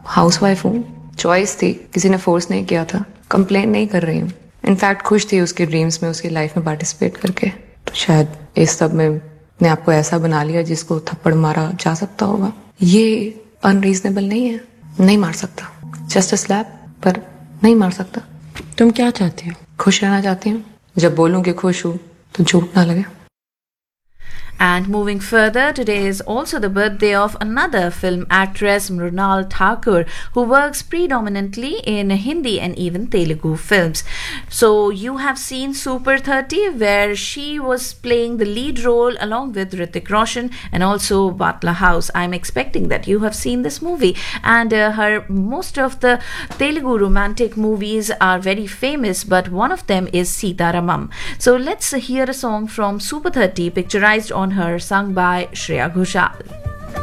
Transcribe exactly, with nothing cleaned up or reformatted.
Housewife हूँ, choice थी, किसी ने फोर्स नहीं किया था, कंप्लेन नहीं कर रही हूँ। इनफैक्ट खुश थी उसके ड्रीम्स में, उसकी लाइफ में पार्टिसिपेट करके। तो शायद इस सब में ने आपको ऐसा बना लिया जिसको थप्पड़ मारा जा सकता होगा। ये अनरीजनेबल नहीं है, नहीं मार सकता, जस्ट अ स्लैप, पर नहीं मार सकता। तुम क्या चाहती हो? खुश रहना चाहती हूँ। जब बोलूँ कि खुश हूँ तो झूठ ना लगे। And moving further, today is also the birthday of another film actress, Mrunal Thakur, who works predominantly in Hindi and even Telugu films. So you have seen Super thirty, where she was playing the lead role along with Hrithik Roshan, and also Batla House. I'm expecting that you have seen this movie, and uh, her most of the Telugu romantic movies are very famous, but one of them is Sita Ramam. So let's hear a song from Super thirty, picturized on her, sung by Shreya Ghoshal.